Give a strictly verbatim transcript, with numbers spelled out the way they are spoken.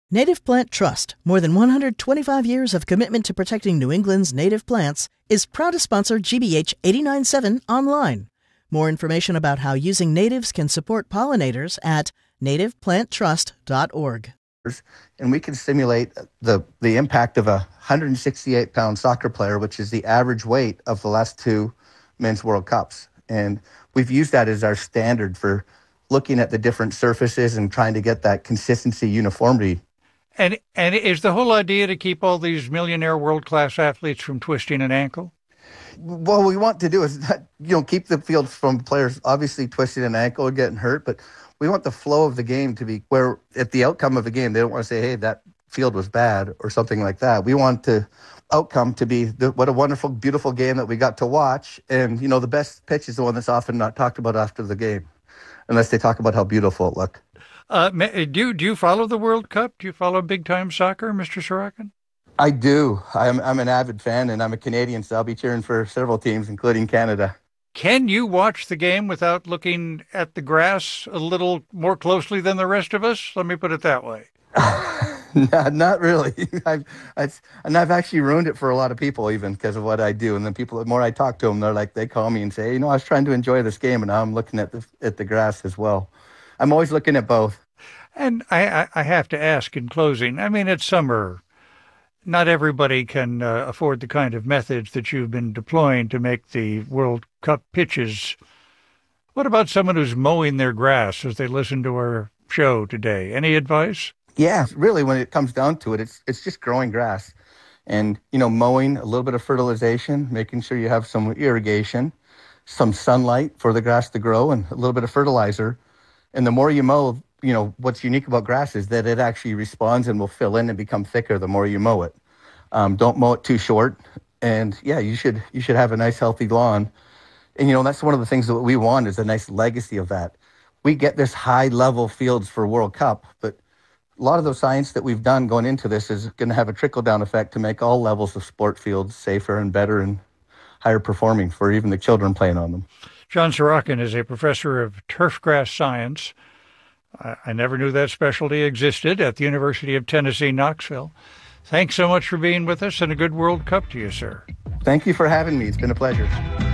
Native Plant Trust, more than one hundred twenty-five years of commitment to protecting New England's native plants, is proud to sponsor G B H eighty-nine point seven online. More information about how using natives can support pollinators at native plant trust dot org. And we can simulate the, the impact of a one hundred sixty-eight pound soccer player, which is the average weight of the last two men's World Cups. And we've used that as our standard for looking at the different surfaces and trying to get that consistency, uniformity. And and is the whole idea to keep all these millionaire world-class athletes from twisting an ankle? What we want to do is not, you know, keep the field from players obviously twisting an ankle or getting hurt, but we want the flow of the game to be where at the outcome of the game, they don't want to say, hey, that field was bad or something like that. We want the outcome to be the, what a wonderful, beautiful game that we got to watch. And, you know, the best pitch is the one that's often not talked about after the game, unless they talk about how beautiful it looked. Uh, do, do you follow the World Cup? Do you follow big-time soccer, Mister Sorokin? I do. I'm, I'm an avid fan, and I'm a Canadian, so I'll be cheering for several teams, including Canada. Can you watch the game without looking at the grass a little more closely than the rest of us? Let me put it that way. no, not really. I've, I've, and I've actually ruined it for a lot of people, even because of what I do. And the people, the more I talk to them, they're like, they call me and say, you know, I was trying to enjoy this game, and now I'm looking at the at the grass as well. I'm always looking at both. And I, I have to ask in closing, I mean, it's summer. Not everybody can uh, afford the kind of methods that you've been deploying to make the World Cup pitches. What about someone who's mowing their grass as they listen to our show today? Any advice? Yeah, really, when it comes down to it, it's it's just growing grass. And, you know, mowing, a little bit of fertilization, making sure you have some irrigation, some sunlight for the grass to grow, and a little bit of fertilizer. And the more you mow, you know, what's unique about grass is that it actually responds and will fill in and become thicker the more you mow it. Um, don't mow it too short. And yeah, you should you should have a nice healthy lawn. And, you know, that's one of the things that we want is a nice legacy of that. We get this high level fields for World Cup, but a lot of the science that we've done going into this is going to have a trickle down effect to make all levels of sport fields safer and better and higher performing for even the children playing on them. John Sorokin is a professor of turfgrass science. I never knew that specialty existed at the University of Tennessee, Knoxville. Thanks so much for being with us, and a good World Cup to you, sir. Thank you for having me. It's been a pleasure.